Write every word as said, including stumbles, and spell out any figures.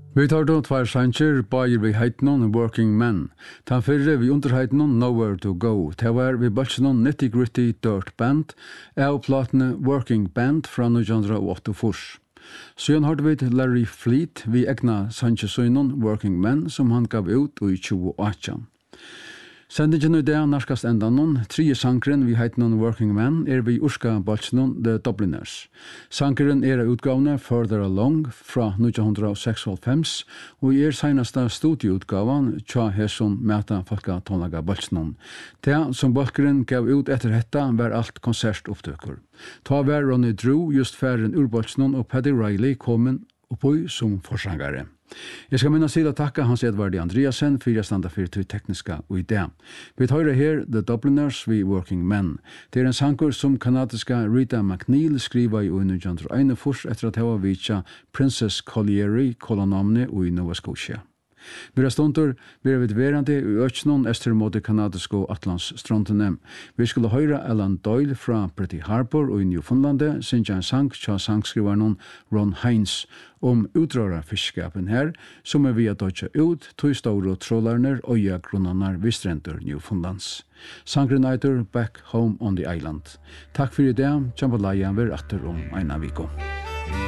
Vi tar då två sanger, Bayer vi heitnon Working Men. Ta fyrre vi underheitnon Nowhere to Go. Ta var vi balsnon Nitty Gritty Dirt Band, av platene Working Band fra nitton åttiofyra. Siden hørte vi til Larry Fleet, vi egna sangesøynon Working Men, som han gav ut i tjueåtte. Sendingen i dag narskast endanon, tredje sankeren vi heitnon Working Men er vi urska balsnon The Dubliners. Sankeren er utgavne Further Along fra nitton seksoghalvfems og er senasta studieutgavan tja hesson meta folka tonlaga balsnon. Det som balkeren gav ut etter hetta var alt konsertopptøkur. Ta var Ronny Drew just færen ur balsnon og Paddy Riley komen oppoi som forsangare. Jeg skal minna sida takka Hans Edvard Andreasen for å standa for til tekniska og idé. Vi tar her The Dubliners vi Working Men. Det er en sankur som kanadiska Rita McNeil skriva i nitton einogfyrre etter at hava vitja Princess Colliery kolonamne i Nova Scotia. Vi er stundur, vi er vidverande i øknon ester mot det kanadiske Atlantsstrandene. Vi skulle høyra Alan Doyle fra Pretty Harbour og i Newfoundlande, sinja en sang tja sangskrivaren Ron Hines om utrararfiskapen her, som er via dodja ut, tog store trollarner og jagrunnanar vid strendur Newfoundlands. Sangren eitur Back Home on the Island. Takk for i dag, tjampa laia ver atter om eina viko.